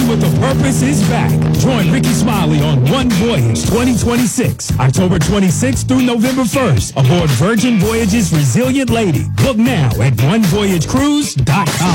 Sailing with a Purpose is back. Join Ricky Smiley on One Voyage 2026, October 26th through November 1st, aboard Virgin Voyages Resilient Lady. Book now at onevoyagecruise.com.